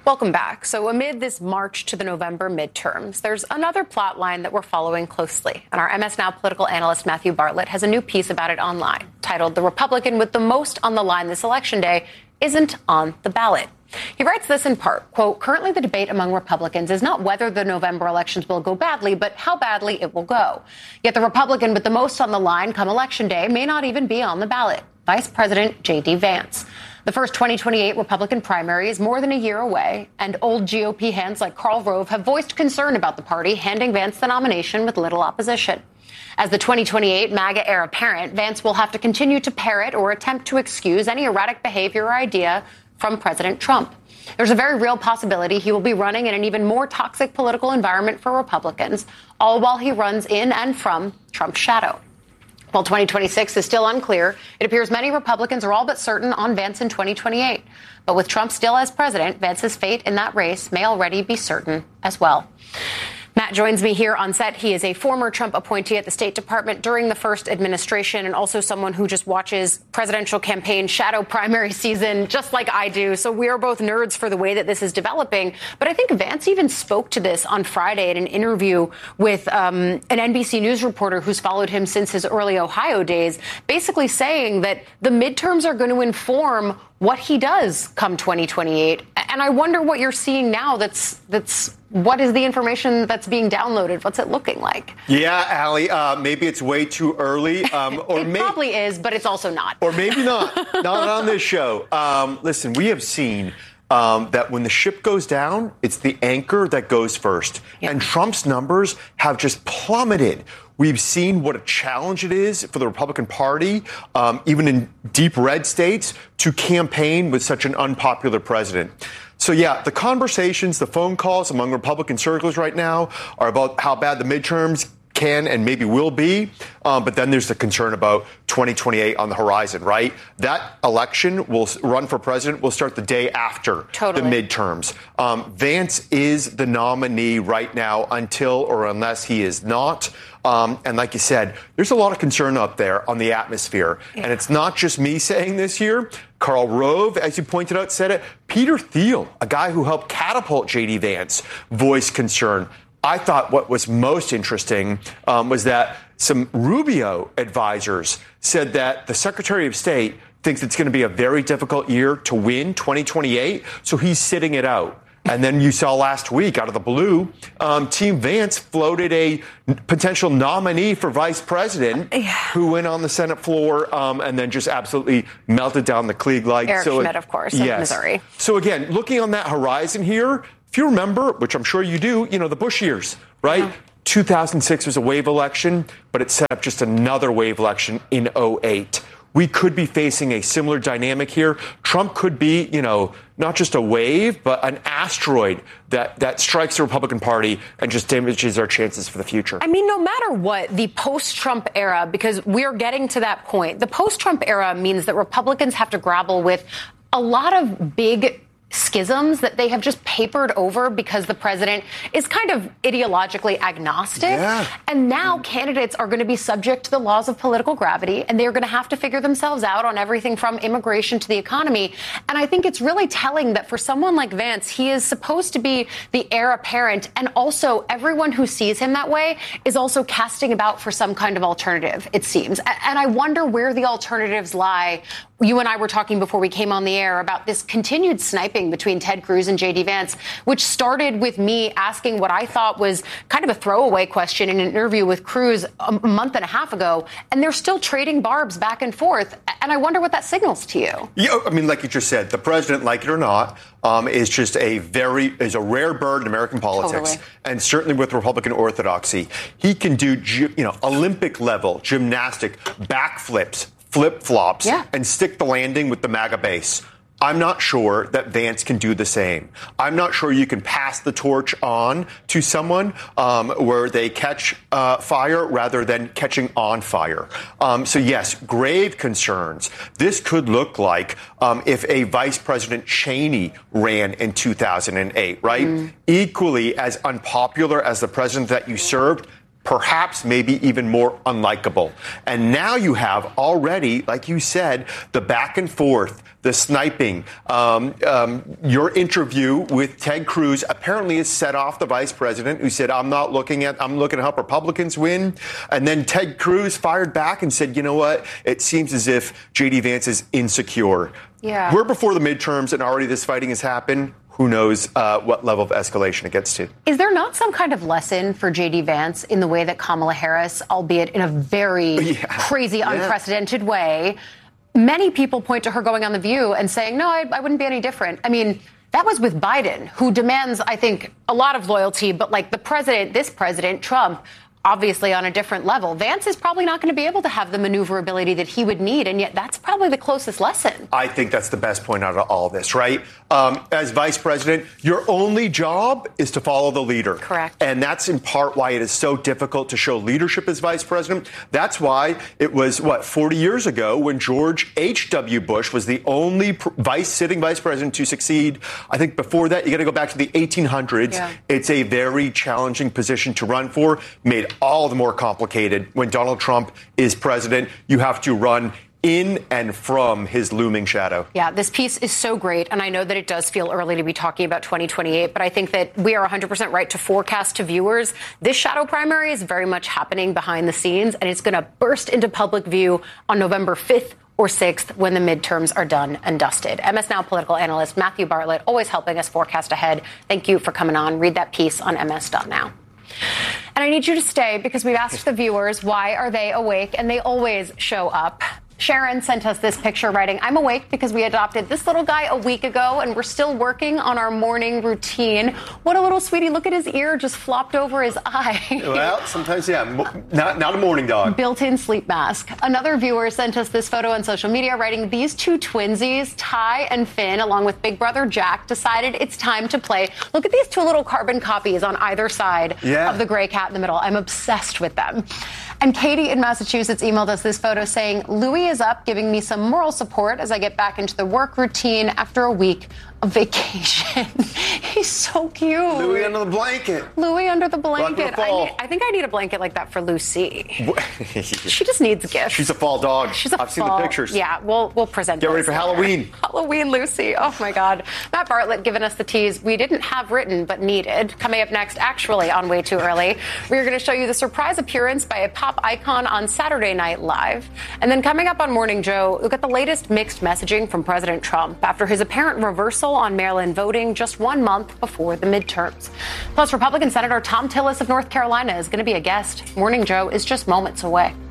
Welcome back. So amid this march to the November midterms, there's another plot line that we're following closely. And our MS Now political analyst Matthew Bartlett has a new piece about it online titled "The Republican with the Most on the Line This Election Day Isn't on the Ballot." He writes this in part, quote, "Currently the debate among Republicans is not whether the November elections will go badly, but how badly it will go. Yet the Republican with the most on the line come Election Day may not even be on the ballot. Vice President J.D. Vance. The first 2028 Republican primary is more than a year away, and old GOP hands like Karl Rove have voiced concern about the party handing Vance the nomination with little opposition. As the 2028 MAGA heir apparent, Vance will have to continue to parrot or attempt to excuse any erratic behavior or idea from President Trump. There's a very real possibility he will be running in an even more toxic political environment for Republicans, all while he runs in and from Trump's shadow. While 2026 is still unclear, it appears many Republicans are all but certain on Vance in 2028. But with Trump still as president, Vance's fate in that race may already be certain as well. Matt joins me here on set. He is a former Trump appointee at the State Department during the first administration and also someone who just watches presidential campaign shadow primary season just like I do. So we are both nerds for the way that this is developing. But I think Vance even spoke to this on Friday in an interview with an NBC News reporter who's followed him since his early Ohio days, basically saying that the midterms are going to inform what he does come 2028. And I wonder what you're seeing now what is the information that's being downloaded? What's it looking like? Yeah, Allie, maybe it's way too early. It probably is, but it's also not. Or maybe not. Not on this show. Listen, we have seen that when the ship goes down, it's the anchor that goes first. Yep. And Trump's numbers have just plummeted. We've seen what a challenge it is for the Republican Party, even in deep red states, to campaign with such an unpopular president. So, yeah, the conversations, the phone calls among Republican circles right now are about how bad the midterms can and maybe will be. But then there's the concern about 2028 on the horizon, right? That election will run for president will start the day after the midterms. Vance is the nominee right now until or unless he is not. And like you said, there's a lot of concern up there on the atmosphere. Yeah. And it's not just me saying this here. Karl Rove, as you pointed out, said it. Peter Thiel, a guy who helped catapult J.D. Vance, voiced concern. I thought what was most interesting was that some Rubio advisors said that the Secretary of State thinks it's going to be a very difficult year to win 2028, so he's sitting it out. And then you saw last week, out of the blue, Team Vance floated a potential nominee for vice president who went on the Senate floor and then just absolutely melted down the Klieg light. Eric Schmidt, of course, of Missouri. So again, looking on that horizon here, if you remember, which I'm sure you do, the Bush years, right? Yeah. 2006 was a wave election, but it set up just another wave election in 2008. We could be facing a similar dynamic here. Trump could be, not just a wave, but an asteroid that strikes the Republican Party and just damages our chances for the future. I mean, no matter what, the post-Trump era, because we're getting to that point, the post-Trump era means that Republicans have to grapple with a lot of big schisms that they have just papered over because the president is kind of ideologically agnostic. Yeah. And now candidates are going to be subject to the laws of political gravity, and they're going to have to figure themselves out on everything from immigration to the economy. And I think it's really telling that for someone like Vance, he is supposed to be the heir apparent, and also everyone who sees him that way is also casting about for some kind of alternative, it seems. And I wonder where the alternatives lie. You and I were talking before we came on the air about this continued sniping between Ted Cruz and J.D. Vance, which started with me asking what I thought was kind of a throwaway question in an interview with Cruz a month and a half ago. And they're still trading barbs back and forth. And I wonder what that signals to you. Yeah, I mean, like you just said, the president, like it or not, is just a rare bird in American politics. Totally. And certainly with Republican orthodoxy. He can do, Olympic level gymnastic backflips, flip-flops, and stick the landing with the MAGA base. I'm not sure that Vance can do the same. I'm not sure you can pass the torch on to someone where they catch fire rather than catching on fire. So, yes, grave concerns. This could look like if a Vice President Cheney ran in 2008, right? Equally as unpopular as the president that you served, perhaps maybe even more unlikable. And now you have already, like you said, the back and forth, the sniping. Your interview with Ted Cruz apparently has set off the vice president, who said, I'm looking to help Republicans win. And then Ted Cruz fired back and said, you know what? It seems as if J.D. Vance is insecure. Yeah. We're before the midterms and already this fighting has happened. Who knows what level of escalation it gets to. Is there not some kind of lesson for J.D. Vance in the way that Kamala Harris, albeit in a very crazy, unprecedented way, many people point to her going on The View and saying, no, I wouldn't be any different. I mean, that was with Biden, who demands, I think, a lot of loyalty. But like this president, Trump, obviously on a different level. Vance is probably not going to be able to have the maneuverability that he would need. And yet that's probably the closest lesson. I think that's the best point out of all this, right? As vice president, your only job is to follow the leader. Correct. And that's in part why it is so difficult to show leadership as vice president. That's why it was, 40 years ago when George H.W. Bush was the only sitting vice president to succeed. I think before that, you got to go back to the 1800s. Yeah. It's a very challenging position to run for, made all the more complicated when Donald Trump is president. You have to run in and from his looming shadow. Yeah, this piece is so great. And I know that it does feel early to be talking about 2028, but I think that we are 100% right to forecast to viewers. This shadow primary is very much happening behind the scenes, and it's going to burst into public view on November 5th or 6th when the midterms are done and dusted. MS Now political analyst Matthew Bartlett, always helping us forecast ahead. Thank you for coming on. Read that piece on ms.now. And I need you to stay because we've asked the viewers, why are they awake? And they always show up. Sharon sent us this picture writing, I'm awake because we adopted this little guy a week ago and we're still working on our morning routine. What a little sweetie. Look at his ear just flopped over his eye. Well, sometimes, not a morning dog. Built-in sleep mask. Another viewer sent us this photo on social media writing, these two twinsies, Ty and Finn, along with big brother Jack, decided it's time to play. Look at these two little carbon copies on either side of the gray cat in the middle. I'm obsessed with them. And Katie in Massachusetts emailed us this photo saying, Louis is up giving me some moral support as I get back into the work routine after a week of vacation. He's so cute. Louis under the blanket. Louis under the blanket. I think I need a blanket like that for Lucy. She just needs gifts. She's a fall dog. I've seen the pictures. Yeah, we'll present Get ready for Halloween. Halloween, Lucy. Oh, my God. Matt Bartlett giving us the tease we didn't have written but needed. Coming up next, actually on Way Too Early, we're going to show you the surprise appearance by a pop icon on Saturday Night Live. And then coming up on Morning Joe, we'll get the latest mixed messaging from President Trump after his apparent reversal on mail-in voting just 1 month before the midterms. Plus, Republican Senator Tom Tillis of North Carolina is going to be a guest. Morning Joe is just moments away.